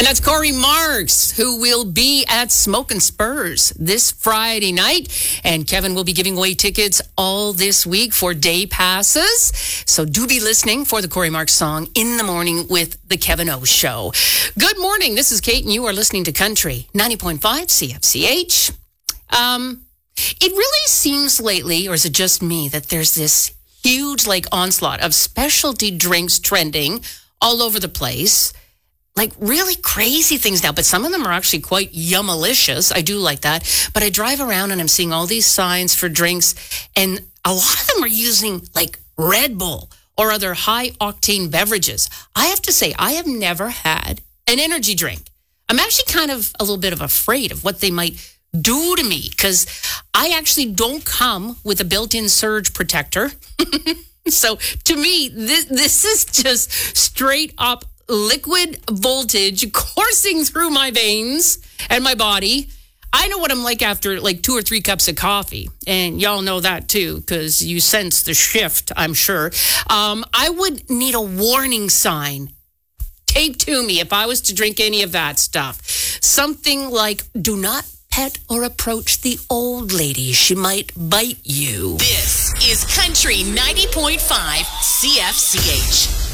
And that's Corey Marks, who will be at Smokin' Spurs this Friday night. And Kevin will be giving away tickets all this week for day passes. So do be listening for the Corey Marks song In the Morning with the Kevin O Show. Good morning. This is Kate, and you are listening to Country 90.5 CFCH. It really seems lately, or is it just me, that there's this huge onslaught of specialty drinks trending all over the place. Really crazy things now, but some of them are actually quite yummalicious. I do like that. But I drive around and I'm seeing all these signs for drinks, and a lot of them are using Red Bull or other high-octane beverages. I have to say, I have never had an energy drink. I'm actually kind of a little bit afraid of what they might do to me, because I actually don't come with a built-in surge protector. So to me, this is just straight up liquid voltage coursing through my veins and my body. I know what I'm like after 2 or 3 cups of coffee. And y'all know that too, because you sense the shift, I'm sure. I would need a warning sign taped to me if I was to drink any of that stuff. Something like, do not pet or approach the old lady. She might bite you. This is Country 90.5 CFCH.